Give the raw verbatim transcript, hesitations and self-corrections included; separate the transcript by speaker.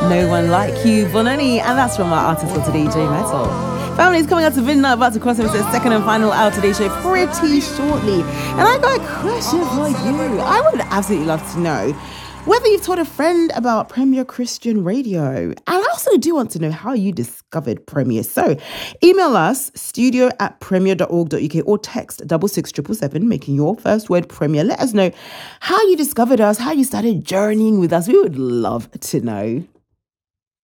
Speaker 1: No One Like You, Bononi, and that's from our artist for today, J Metal. Family is coming out to midnight, about to cross over to the second and final Out Today show pretty shortly. And I got a question for you. I would absolutely love to know whether you've told a friend about Premier Christian Radio. And I also do want to know how you discovered Premier. So email us, studio at premier dot org dot uk, or text double six triple seven, making your first word Premier. Let us know how you discovered us, how you started journeying with us. We would love to know.